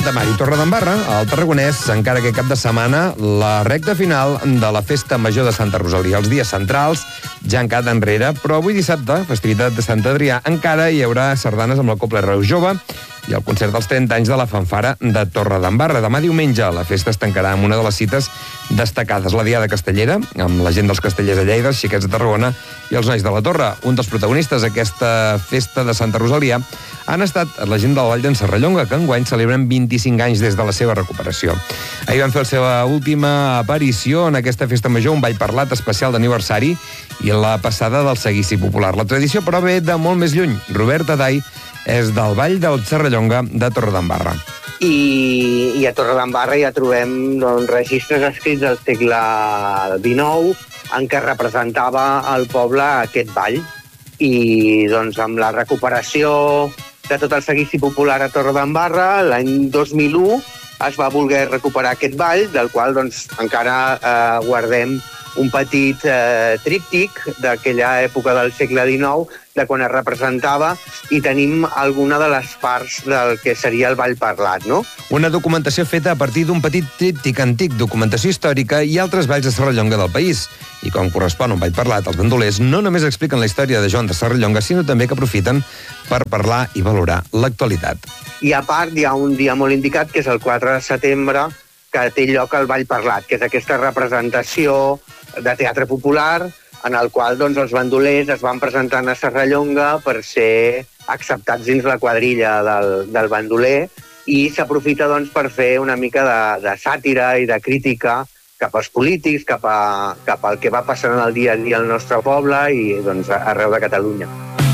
Santa Mari, Torredembarra, al Tarragonès, encara que cap de setmana, la recta final de la Festa Major de Santa Rosalia. Els dies centrals ja han quedat enrere, però avui dissabte, festivitat de Sant Adrià, encara hi haurà sardanes amb la Cobla Reus Jove i el concert dels 30 anys de la fanfara de Torredembarra. Demà diumenge la festa es tancarà amb una de les cites destacades, la Diada Castellera, amb la gent dels castellers de Lleida, els xiquets de Tarragona i els nois de la Torre. Un dels protagonistes d'aquesta festa de Santa Rosalia han estat la gent del Vall d'en Serrallonga, que enguany celebren 25 anys des de la seva recuperació. Ahir van fer la seva última aparició en aquesta festa major, un ball parlat especial d'aniversari i la passada del seguici popular. La tradició, però, ve de molt més lluny. Robert Aday és del Vall del Serrallonga de Torredembarra. I a Torredembarra ja trobem registres escrits del segle XIX en què representava el poble aquest ball. I amb la recuperació de tot el seguici popular a Torredembarra, l'any 2001 es va voler recuperar aquest ball, del qual encara guardem un petit tríptic d'aquella època del segle XIX, de quan es representava, i tenim alguna de les parts del que seria el ball parlat, no? Una documentació feta a partir d'un petit tríptic antic, documentació històrica i altres balls de Serrallonga del país. I com correspon a un ball parlat, els bandolers no només expliquen la història de Joan de Serrallonga, sinó també que aprofiten per parlar i valorar l'actualitat. I a part hi ha un dia molt indicat, que és el 4 de setembre, que té lloc el ball parlat, que és aquesta representació de teatre popular en el qual els bandolers es van presentant a Serrallonga per ser acceptats dins la quadrilla del bandoler, i s'aprofita per fer una mica de sàtira i de crítica cap als polítics, cap al que va passant en el dia a dia al nostre poble i arreu de Catalunya.